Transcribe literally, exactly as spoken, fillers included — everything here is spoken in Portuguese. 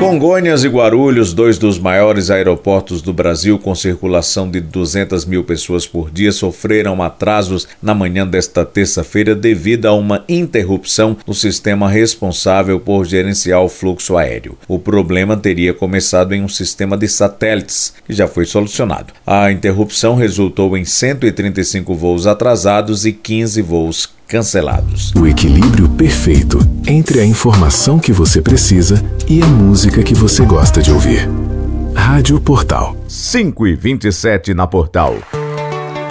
Congonhas e Guarulhos, dois dos maiores aeroportos do Brasil com circulação de duzentas mil pessoas por dia, sofreram atrasos na manhã desta terça-feira devido a uma interrupção no sistema responsável por gerenciar o fluxo aéreo. O problema teria começado em um sistema de satélites, que já foi solucionado. A interrupção resultou em cento e trinta e cinco voos atrasados e quinze voos cancelados. O equilíbrio perfeito entre a informação que você precisa e a música que você gosta de ouvir. Rádio Portal. cinco e vinte e sete na Portal.